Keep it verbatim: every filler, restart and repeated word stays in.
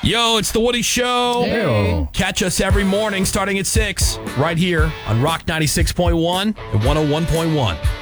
Yo, it's the Woody Show. Hey. Catch us every morning starting at six right here on Rock ninety-six point one and one oh one point one.